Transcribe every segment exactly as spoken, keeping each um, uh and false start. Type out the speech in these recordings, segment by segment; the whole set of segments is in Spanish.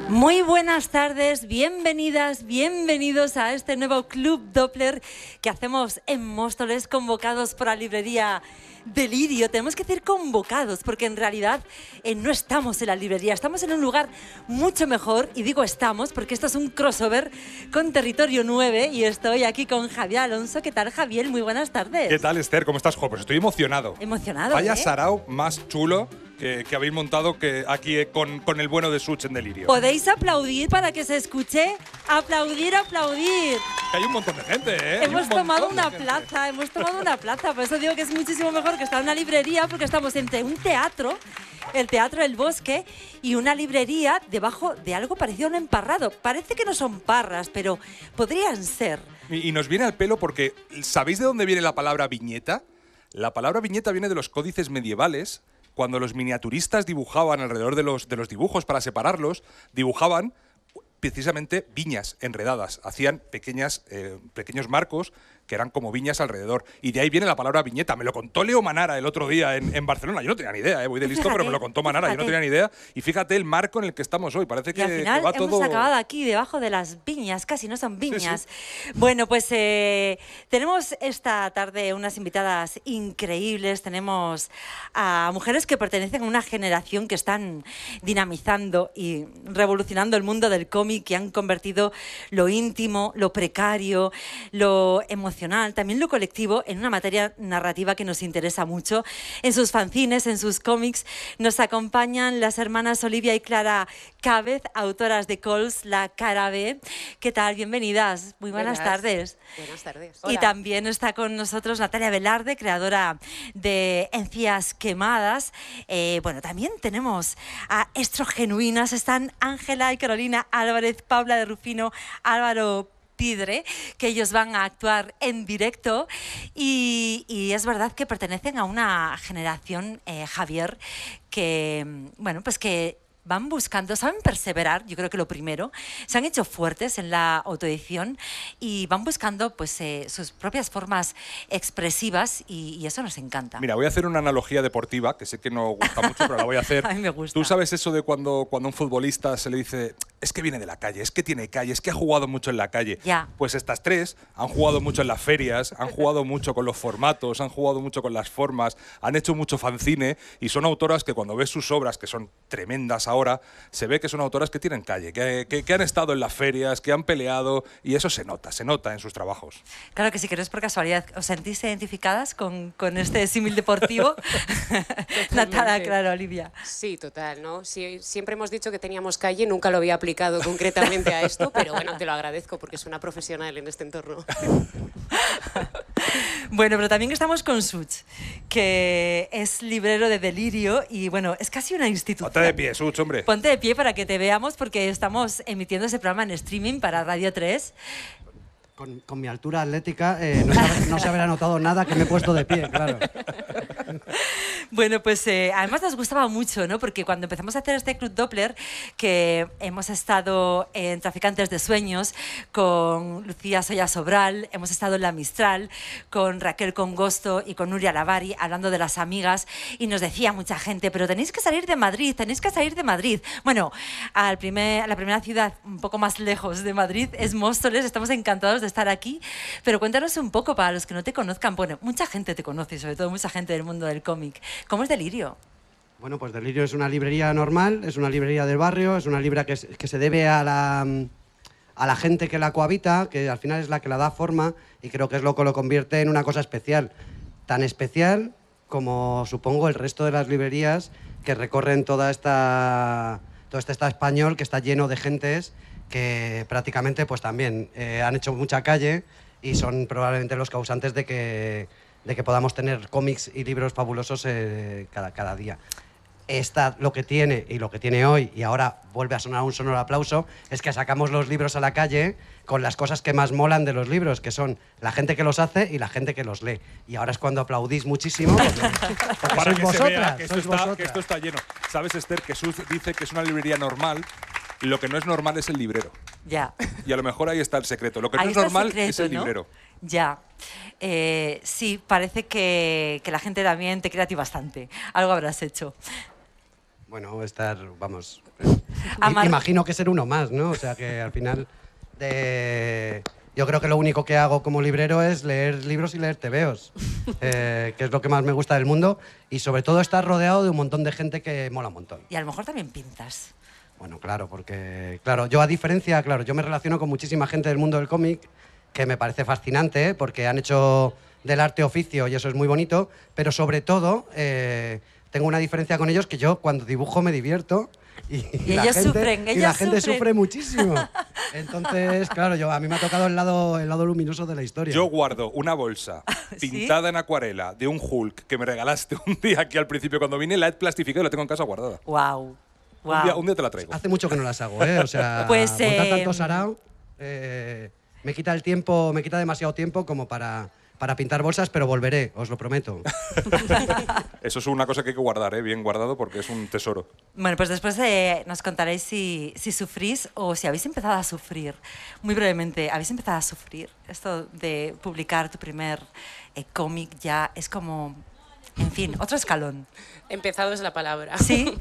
Muy buenas tardes, bienvenidas, bienvenidos a este nuevo Club Doppler que hacemos en Móstoles, convocados por la librería Delirio. Tenemos que decir convocados porque en realidad eh, no estamos en la librería, estamos en un lugar mucho mejor, y digo estamos porque esto es un crossover con Territorio nueve y estoy aquí con Javier Alonso. ¿Qué tal, Javier? Muy buenas tardes. ¿Qué tal, Esther? ¿Cómo estás? Jo, pues estoy emocionado. Emocionado, Vaya ¿eh? sarao más chulo que, que habéis montado que aquí eh, con, con el bueno de Such en Delirio. ¿Podéis aplaudir para que se escuche? ¡Aplaudir, aplaudir! Que hay un montón de gente, ¿eh? Hay Hemos un tomado montón de una gente. plaza, hemos tomado una plaza. Por eso digo que es muchísimo mejor que estar en una librería, porque estamos entre un teatro, el Teatro del Bosque, y una librería debajo de algo parecido a un emparrado. Parece que no son parras, pero podrían ser. Y, y nos viene al pelo porque ¿sabéis de dónde viene la palabra viñeta? La palabra viñeta viene de los códices medievales. Cuando los miniaturistas dibujaban alrededor de los, de los dibujos para separarlos, dibujaban precisamente viñas enredadas. Hacían pequeñas, eh, pequeños marcos que eran como viñas alrededor. Y de ahí viene la palabra viñeta. Me lo contó Leo Manara el otro día en, en Barcelona. Yo no tenía ni idea, ¿eh? Voy de listo, Fíjate, pero me lo contó Manara. fíjate. Yo no tenía ni idea. Y fíjate el marco en el que estamos hoy. Parece Y que, al final que va hemos todo… acabado aquí, debajo de las viñas, casi no son viñas. Sí, Bueno, pues eh, tenemos esta tarde unas invitadas increíbles. Tenemos a mujeres que pertenecen a una generación que están dinamizando y revolucionando el mundo del cómic, que han convertido lo íntimo, lo precario, lo emocional, también lo colectivo, en una materia narrativa que nos interesa mucho. En sus fanzines, en sus cómics, nos acompañan las hermanas Olivia y Clara Cávez, autoras de Cols, La Cara B. ¿Qué tal? Bienvenidas. Muy buenas, Buenas. tardes. Buenas tardes. Y también está con nosotros Natalia Velarde, creadora de Encías Quemadas. Eh, bueno, también tenemos a Estrogenuinas. Están Ángela y Carolina Álvarez, Paula de Rufino, Álvaro Pidre, que ellos van a actuar en directo, y, y es verdad que pertenecen a una generación, eh, Javier, que, bueno, pues que van buscando, saben perseverar, yo creo que lo primero, se han hecho fuertes en la autoedición y van buscando pues eh, sus propias formas expresivas, y, y eso nos encanta. Mira, voy a hacer una analogía deportiva, que sé que no gusta mucho, pero la voy a hacer. A mí me gusta. Tú sabes eso de cuando, cuando a un futbolista se le dice es que viene de la calle, es que tiene calle, es que ha jugado mucho en la calle. Ya. Pues estas tres han jugado mucho en las ferias, han jugado mucho con los formatos, han jugado mucho con las formas, han hecho mucho fanzine, y son autoras que cuando ves sus obras, que son tremendas ahora, se ve que son autoras que tienen calle, que, que, que han estado en las ferias, que han peleado, y eso se nota, se nota en sus trabajos. Claro que sí, que no es por casualidad. ¿Os sentís identificadas con, con este símil deportivo? Natalia, claro, Olivia. Sí, total, ¿no? Sí, siempre hemos dicho que teníamos calle, nunca lo había aplicado concretamente a esto, pero bueno, te lo agradezco porque es una profesional en este entorno. Bueno, pero también estamos con Such, que es librero de Delirio, y bueno, es casi una institución. Ponte de pie, Such, hombre. Ponte de pie para que te veamos, porque estamos emitiendo ese programa en streaming para Radio tres. Con, con mi altura atlética eh, no, se, no se habrá notado nada que me he puesto de pie, claro. Bueno, pues eh, además nos gustaba mucho, ¿no? Porque cuando empezamos a hacer este Club Doppler, que hemos estado en Traficantes de Sueños con Lucía Soya Sobral, hemos estado en La Mistral con Raquel Congosto y con Nuria Lavari hablando de las amigas, y nos decía mucha gente, pero tenéis que salir de Madrid, tenéis que salir de Madrid. Bueno, al primer, a la primera ciudad un poco más lejos de Madrid es Móstoles. Estamos encantados de estar aquí, pero cuéntanos un poco para los que no te conozcan. Bueno, mucha gente te conoce, sobre todo mucha gente del mundo del cómic. ¿Cómo es Delirio? Bueno, pues Delirio es una librería normal, es una librería del barrio, es una librería que, es- que se debe a la, a la gente que la cohabita, que al final es la que la da forma, y creo que es lo que lo convierte en una cosa especial. Tan especial como, supongo, el resto de las librerías que recorren toda esta, todo este estado español, que está lleno de gentes que prácticamente pues también eh, han hecho mucha calle y son probablemente los causantes de que, de que podamos tener cómics y libros fabulosos eh, cada, cada día. Esta, lo que tiene y lo que tiene hoy, y ahora vuelve a sonar un sonoro aplauso, es que sacamos los libros a la calle con las cosas que más molan de los libros, que son la gente que los hace y la gente que los lee. Y ahora es cuando aplaudís muchísimo, porque, porque Para sois que se vea vosotras, que esto, sois está, vosotras. que esto está lleno. ¿Sabes, Esther, que Such dice que es una librería normal? Lo que no es normal es el librero. Ya. Y a lo mejor ahí está el secreto. Lo que Ahí no es está el normal secreto, es el ¿no? librero. Ya. Eh, sí, parece que, que la gente también te quiere a ti bastante. Algo habrás hecho. bueno, estar, vamos, Amar- imagino que ser uno más, ¿no? O sea, que al final de... Yo creo que lo único que hago como librero es leer libros y leer tebeos, eh, que es lo que más me gusta del mundo, y sobre todo estar rodeado de un montón de gente que mola un montón. Y a lo mejor también pintas. Bueno, claro, porque, claro, yo a diferencia, claro, yo me relaciono con muchísima gente del mundo del cómic, que me parece fascinante, ¿eh? Porque han hecho del arte oficio y eso es muy bonito, pero sobre todo eh, tengo una diferencia con ellos, que yo cuando dibujo me divierto y, Y la ellos gente, sufren, y ellos la gente sufren. sufre muchísimo. Entonces, claro, yo, a mí me ha tocado el lado, el lado luminoso de la historia. Yo guardo una bolsa ¿Sí? pintada en acuarela de un Hulk que me regalaste un día aquí al principio cuando vine, la he plastificado y la tengo en casa guardada. Wow. Un, día, un día te la traigo. Hace mucho que no las hago, ¿eh? O sea, Pues, montar eh, tanto sarao eh, me quita el tiempo, me quita demasiado tiempo como para, para pintar bolsas, pero volveré, os lo prometo. Eso es una cosa que hay que guardar, ¿eh? Bien guardado, porque es un tesoro. Bueno, pues después eh, nos contaréis si, si sufrís o si habéis empezado a sufrir. Muy brevemente, ¿habéis empezado a sufrir? Esto de publicar tu primer eh, cómic ya es como, en fin, otro escalón. Empezado es la palabra. ¿Sí?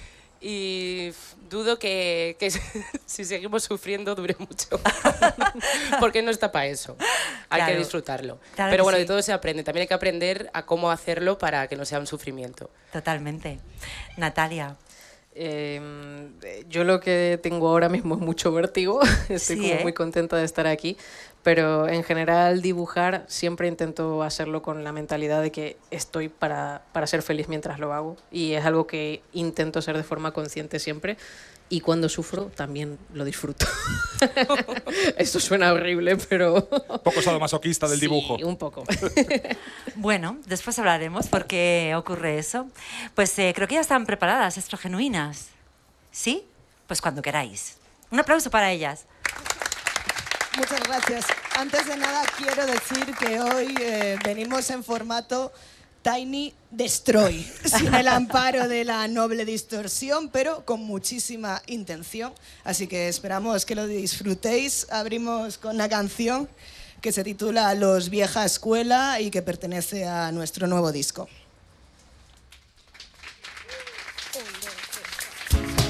Y f- dudo que, que si seguimos sufriendo dure mucho. Porque no está para eso. Hay Claro. que disfrutarlo. Claro Pero que bueno, sí. de todo se aprende. También hay que aprender a cómo hacerlo para que no sea un sufrimiento. Totalmente. Natalia. Eh, yo lo que tengo ahora mismo es mucho vértigo, estoy Sí, como ¿eh? muy contenta de estar aquí, pero en general dibujar siempre intento hacerlo con la mentalidad de que estoy para, para ser feliz mientras lo hago y es algo que intento hacer de forma consciente siempre y cuando sufro también lo disfruto. Esto suena horrible, pero... Poco sadomasoquista del Sí, dibujo. un poco. Bueno, después hablaremos por qué ocurre eso. Pues eh, creo que ya están preparadas, estrogenuinas. ¿Sí? Pues cuando queráis. Un aplauso para ellas. Muchas gracias. Antes de nada, quiero decir que hoy eh, venimos en formato Tiny Destroy, sin el amparo de la noble distorsión, pero con muchísima intención. Así que esperamos que lo disfrutéis. Abrimos con una canción que se titula Los Vieja Escuela y que pertenece a nuestro nuevo disco.